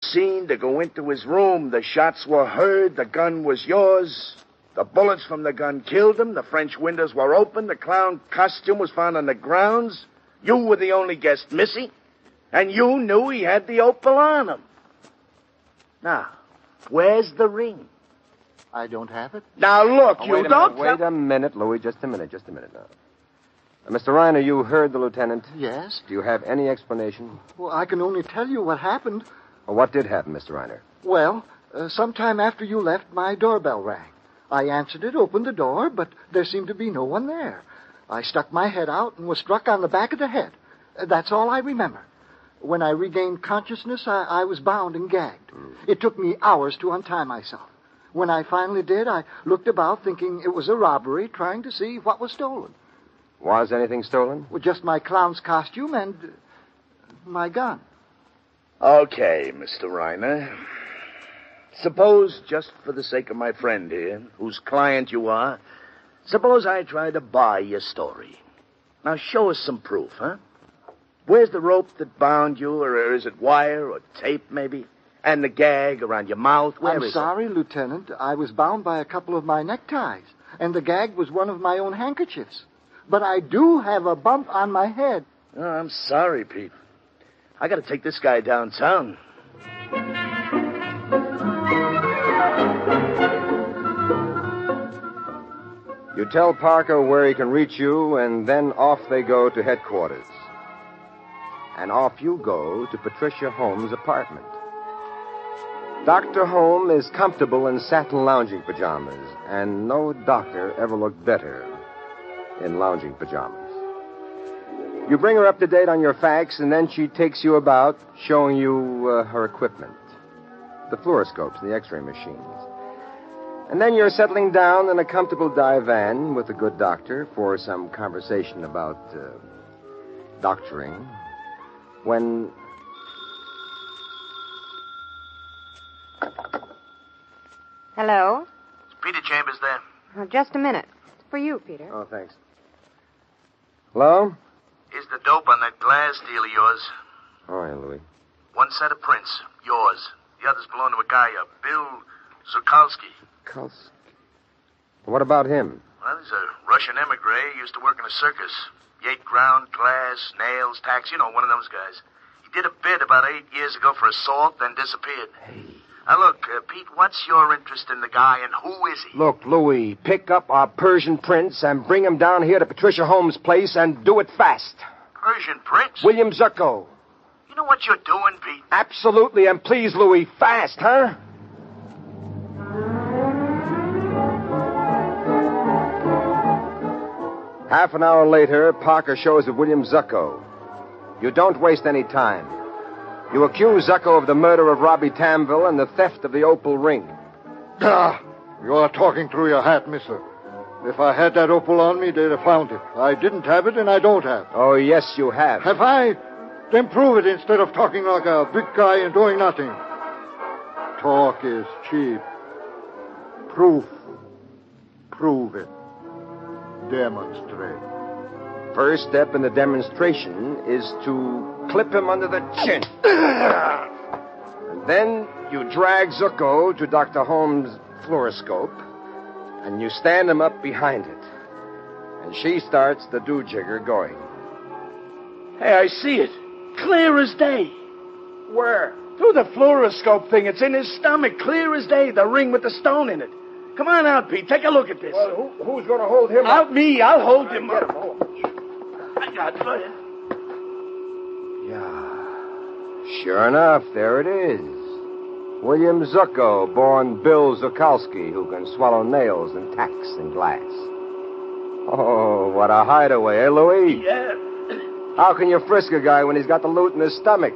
scene to go into his room. The shots were heard. The gun was yours. The bullets from the gun killed him. The French windows were open. The clown costume was found on the grounds. You were the only guest missing. And you knew he had the opal on him. Now, where's the ring? I don't have it. Now, look, you don't... Wait a minute, Louis. Just a minute now. Mr. Reiner, you heard the lieutenant. Yes? Do you have any explanation? Well, I can only tell you what happened. Well, what did happen, Mr. Reiner? Well, sometime after you left, my doorbell rang. I answered it, opened the door, but there seemed to be no one there. I stuck my head out and was struck on the back of the head. That's all I remember. When I regained consciousness, I was bound and gagged. It took me hours to untie myself. When I finally did, I looked about thinking it was a robbery, trying to see what was stolen. Was anything stolen? Well, just my clown's costume and my gun. Okay, Mr. Reiner. Suppose, just for the sake of my friend here, whose client you are, suppose I try to buy your story. Now, show us some proof, huh? Where's the rope that bound you, or is it wire or tape, maybe? And the gag around your mouth? Where is I'm sorry, Lieutenant. I was bound by a couple of my neckties, and the gag was one of my own handkerchiefs. But I do have a bump on my head. Oh, I'm sorry, Pete. I gotta take this guy downtown. You tell Parker where he can reach you, and then off they go to headquarters. And off you go to Patricia Holmes' apartment. Dr. Holmes is comfortable in satin lounging pajamas, and no doctor ever looked better in lounging pajamas. You bring her up to date on your facts, and then she takes you about, showing you her equipment. The fluoroscopes and the x-ray machines. And then you're settling down in a comfortable divan with a good doctor for some conversation about doctoring. When... Hello? Is Peter Chambers there? Oh, just a minute. It's for you, Peter. Oh, thanks. Hello? Is the dope on that glass deal of yours? All right, Louis. One set of prints, yours. The others belong to a guy, Bill Zukalski. Kulski. What about him? Well, he's a Russian emigre. He used to work in a circus. He ate ground, glass, nails, tacks, one of those guys. He did a bid about 8 years ago for assault, then disappeared. Hey. Now, look, Pete, what's your interest in the guy, and who is he? Look, Louis, pick up our Persian prince and bring him down here to Patricia Holmes' place and do it fast. Persian prince? William Zucco. You know what you're doing, Pete? Absolutely, and please, Louis, fast, huh? Half an hour later, Parker shows at William Zucco. You don't waste any time. You accuse Zucco of the murder of Robbie Tamville and the theft of the opal ring. Ah, you are talking through your hat, mister. If I had that opal on me, they'd have found it. I didn't have it, and I don't have it. Oh, yes, you have. Have I? Then prove it instead of talking like a big guy and doing nothing. Talk is cheap. Proof. Prove it. Demonstrate. First step in the demonstration is to clip him under the chin. And then you drag Zucco to Dr. Holmes' fluoroscope, and you stand him up behind it. And she starts the do-jigger going. Hey, I see it. Clear as day. Where? Through the fluoroscope thing. It's in his stomach. Clear as day. The ring with the stone in it. Come on out, Pete. Take a look at this. Well, who's going to hold him up? Out me. I'll hold him up. I got it. Go ahead. Yeah. Sure enough, there it is. William Zucco, born Bill Zukalski, who can swallow nails and tacks and glass. Oh, what a hideaway, eh, Louis? Yeah. How can you frisk a guy when he's got the loot in his stomach?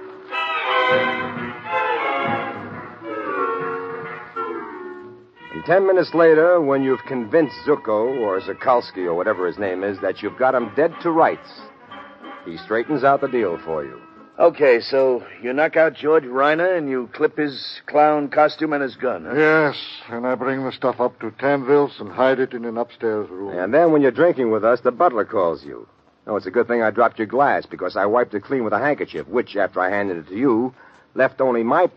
And 10 minutes later, when you've convinced Zucco, or Zukalski, or whatever his name is, that you've got him dead to rights, he straightens out the deal for you. Okay, so you knock out George Reiner and you clip his clown costume and his gun, huh? Yes, and I bring the stuff up to Tamville's and hide it in an upstairs room. And then when you're drinking with us, the butler calls you. Oh, it's a good thing I dropped your glass, because I wiped it clean with a handkerchief, which, after I handed it to you, left only my